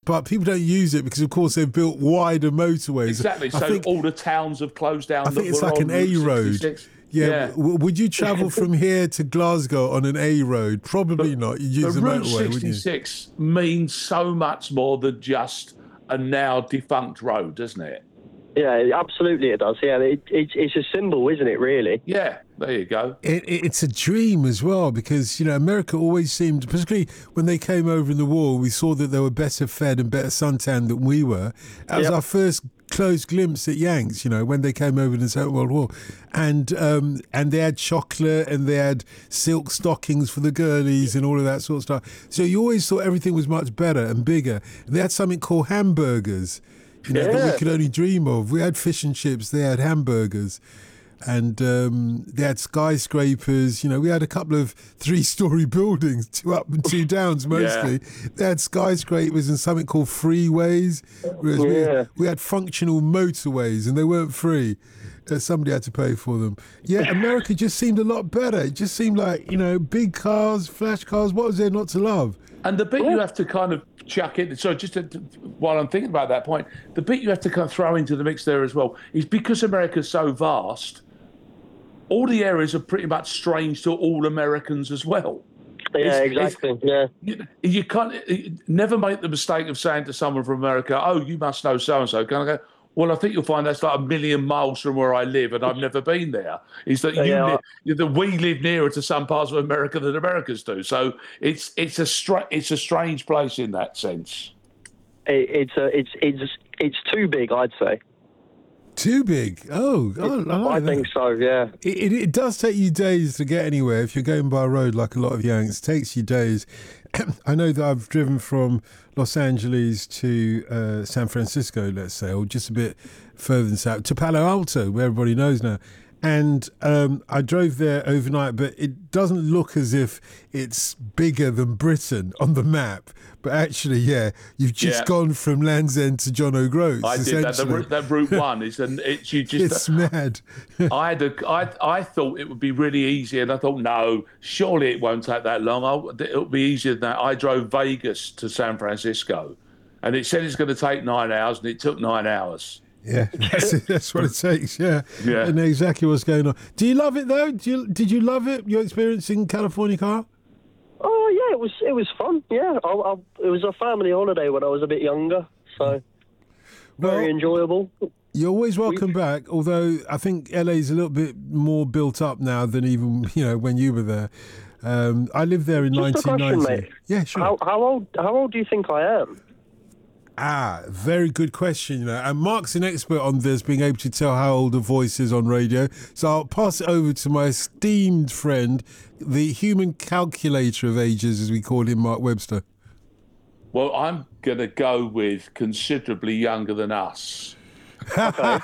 but people don't use it because, of course, they've built wider motorways. Exactly. So all the towns have closed down. I think it's like an A road. Yeah. Would you travel from here to Glasgow on an A road? Probably not. You'd use the Route motorway, wouldn't you? 66 means so much more than just a now defunct road, doesn't it? Yeah, absolutely it does. Yeah, it's a symbol, isn't it, really? Yeah, there you go. It's a dream as well because, America always seemed, particularly when they came over in the war, we saw that they were better fed and better suntanned than we were. That was our first close glimpse at Yanks, when they came over in the Second World War. And they had chocolate and they had silk stockings for the girlies and all of that sort of stuff. So you always thought everything was much better and bigger. And they had something called hamburgers. That we could only dream of. We had fish and chips, they had hamburgers, and they had skyscrapers. We had a couple of 3-story buildings, 2 up and 2 downs mostly. Yeah. They had skyscrapers and something called freeways, whereas we had functional motorways and they weren't free. Somebody had to pay for them. Yeah, America just seemed a lot better. It just seemed like, big cars, flash cars. What was there not to love? And the bit you have to kind of chuck in, so while I'm thinking about that point, the bit you have to kind of throw into the mix there as well is because America's so vast, all the areas are pretty much strange to all Americans as well. Yeah, exactly. You can't never make the mistake of saying to someone from America, "Oh, you must know so and so." Can I go? Well, I think you'll find that's like 1 million miles from where I live, and I've never been there. Is that we live nearer to some parts of America than Americans do? So it's a strange place in that sense. It's too big, I'd say. Too big? I think so, yeah. It does take you days to get anywhere. If you're going by road like a lot of Yanks, it takes you days. I know that I've driven from Los Angeles to San Francisco, let's say, or just a bit further than south, to Palo Alto, where everybody knows now. And I drove there overnight, but it doesn't look as if it's bigger than Britain on the map. But actually, you've just gone from Land's End to John O'Groats. I did that. That Route 1 is, and it's mad. I thought it would be really easy, and I thought, no, surely it won't take that long. It'll be easier than that. I drove Vegas to San Francisco, and it said it's going to take 9 hours, and it took 9 hours. Yeah, that's what it takes. Yeah, I know exactly what's going on. Do you love it though? Did you love it? Your experience in California, Carl? Oh yeah, it was fun. Yeah, it was a family holiday when I was a bit younger, so very enjoyable. You're always welcome back. Although I think LA's a little bit more built up now than even when you were there. I lived there in 1990. Question, mate. Yeah, sure. How old do you think I am? Very good question. And Mark's an expert on this, being able to tell how old a voice is on radio. So I'll pass it over to my esteemed friend, the human calculator of ages, as we call him, Mark Webster. Well, I'm going to go with considerably younger than us. Not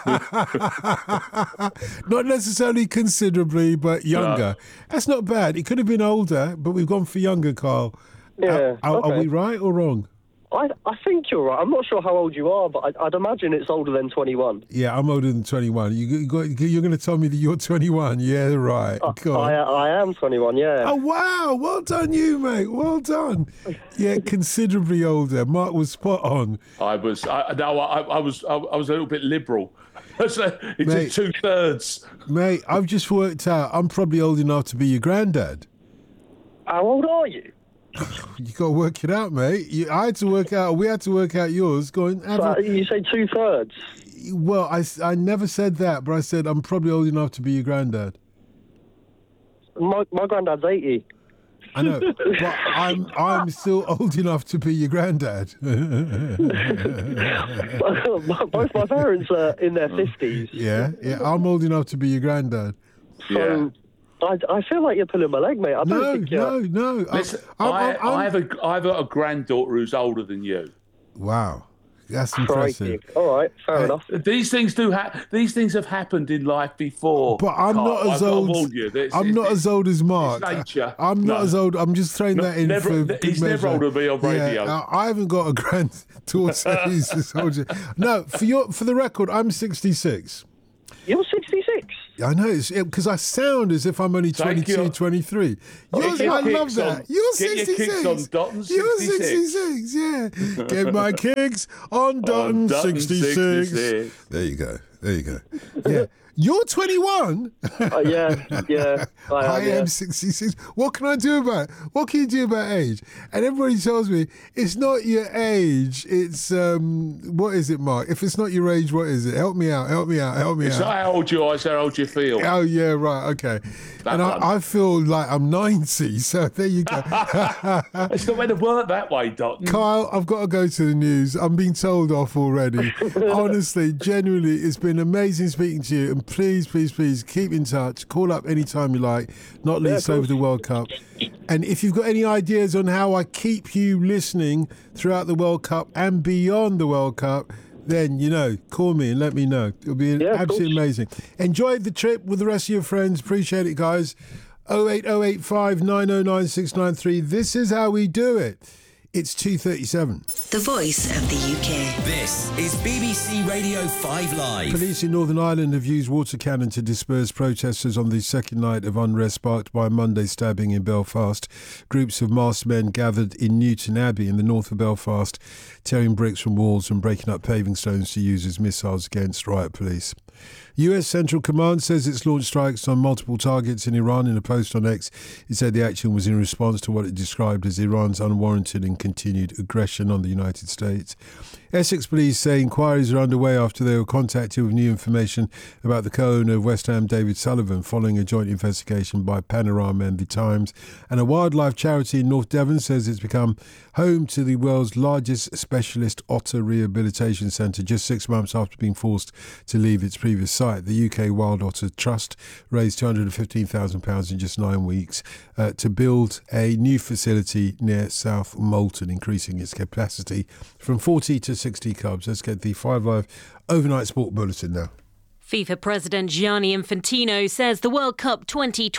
necessarily considerably, but younger. No. That's not bad. It could have been older, but we've gone for younger, Carl. Yeah. Are we right or wrong? I think you're right. I'm not sure how old you are, but I'd imagine it's older than 21. Yeah, I'm older than 21. You're going to tell me that you're 21? Yeah, right. I am 21, yeah. Oh, wow. Well done you, mate. Well done. Yeah, considerably older. Mark was spot on. I was a little bit liberal. It's mate, 2/3. Mate, I've just worked out I'm probably old enough to be your granddad. How old are you? You got to work it out, mate. We had to work out yours. Go on. You say 2/3? Well, I never said that, but I said I'm probably old enough to be your granddad. My granddad's 80. I know, but I'm still old enough to be your granddad. Both my parents are in their 50s. Yeah, I'm old enough to be your granddad. So, I feel like you're pulling my leg, mate. No. Listen, I have a granddaughter who's older than you. Wow, that's impressive. All right, fair enough. These things these things have happened in life before. But I'm not as old. I'm not as old as Mark. It's nature. I'm not as old. I'm just throwing that in for good He's measure. never older than me on radio. I haven't got a granddaughter who's as old. No, for the record, I'm 66. You're 66? I know, it's because I sound as if I'm only 22, 23. I love that. You're 66. Get your kicks on Dotton 66. You're 66, yeah. Get my kicks on Dotton 66. There you go. Yeah. You're 21? Yeah. I am 66. What can I do about it? What can you do about age? And everybody tells me it's not your age. It's, what is it, Mark? If it's not your age, what is it? Help me out. It's not how old you are, it's how old you feel. Oh, yeah, right, okay. And I feel like I'm 90, so there you go. It's not going to work that way, Dotton. Kyle, I've got to go to the news. I'm being told off already. Honestly, genuinely, it's been amazing speaking to you. And please keep in touch. Call up anytime you like, not least over the World Cup. And if you've got any ideas on how I keep you listening throughout the World Cup and beyond the World Cup, then, call me and let me know. It'll be absolutely amazing. Enjoy the trip with the rest of your friends. Appreciate it, guys. 08085 909 693. This is how we do it. It's 2:37. The voice of the UK. This is BBC Radio 5 Live. Police in Northern Ireland have used water cannon to disperse protesters on the second night of unrest sparked by a Monday stabbing in Belfast. Groups of masked men gathered in Newton Abbey in the north of Belfast, tearing bricks from walls and breaking up paving stones to use as missiles against riot police. US Central Command says it's launched strikes on multiple targets in Iran. In a post on X, it said the action was in response to what it described as Iran's unwarranted and continued aggression on the United States. Essex police say inquiries are underway after they were contacted with new information about the co-owner of West Ham, David Sullivan, following a joint investigation by Panorama and The Times. And a wildlife charity in North Devon says it's become home to the world's largest specialist otter rehabilitation centre just 6 months after being forced to leave its previous site. The UK Wild Otter Trust raised £215,000 in just 9 weeks to build a new facility near South Molton, increasing its capacity from 40 to 60 cubs. Let's get the 5 Live overnight sport bulletin now. FIFA President Gianni Infantino says the World Cup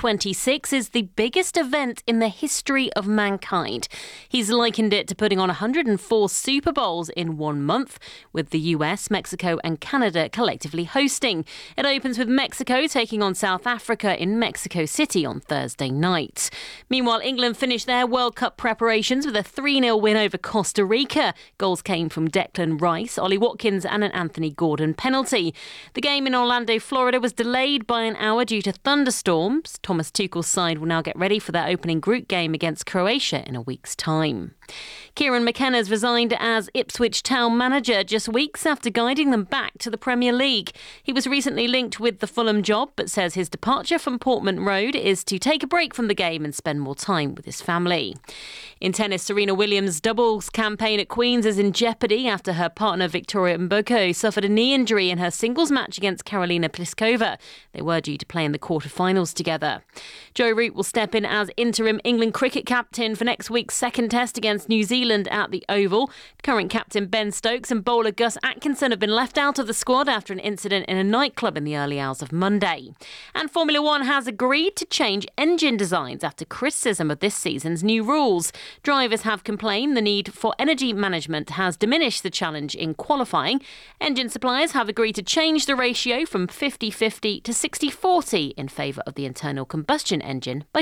2026 is the biggest event in the history of mankind. He's likened it to putting on 104 Super Bowls in 1 month, with the US, Mexico and Canada collectively hosting. It opens with Mexico taking on South Africa in Mexico City on Thursday night. Meanwhile, England finished their World Cup preparations with a 3-0 win over Costa Rica. Goals came from Declan Rice, Ollie Watkins and an Anthony Gordon penalty. The game in Orlando, Florida was delayed by an hour due to thunderstorms. Thomas Tuchel's side will now get ready for their opening group game against Croatia in a week's time. Kieran McKenna's resigned as Ipswich Town manager just weeks after guiding them back to the Premier League. He was recently linked with the Fulham job, but says his departure from Portman Road is to take a break from the game and spend more time with his family. In tennis, Serena Williams' doubles campaign at Queen's is in jeopardy after her partner Victoria Mboko suffered a knee injury in her singles match against Karolina Pliskova. They were due to play in the quarter-finals together. Joe Root will step in as interim England cricket captain for next week's second test against New Zealand at the Oval. Current captain Ben Stokes and bowler Gus Atkinson have been left out of the squad after an incident in a nightclub in the early hours of Monday. And Formula One has agreed to change engine designs after criticism of this season's new rules. Drivers have complained the need for energy management has diminished the challenge in qualifying. Engine suppliers have agreed to change the ratio from 50-50 to 60-40 in favour of the internal combustion engine by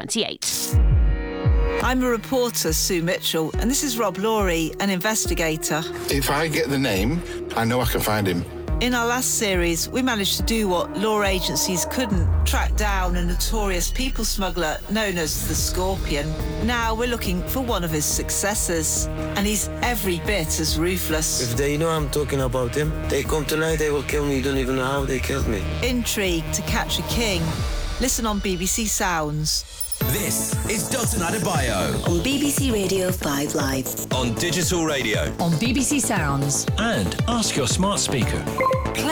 2028. I'm a reporter, Sue Mitchell, and this is Rob Laurie, an investigator. If I get the name, I know I can find him. In our last series, we managed to do what law agencies couldn't, track down a notorious people smuggler known as the Scorpion. Now we're looking for one of his successors, and he's every bit as ruthless. If they know I'm talking about him, they come tonight, they will kill me. You don't even know how they killed me. Intrigue to catch a king. Listen on BBC Sounds. This is Dotton Adebayo On BBC Radio 5 Live. on digital radio. On BBC Sounds. And ask your smart speaker. Play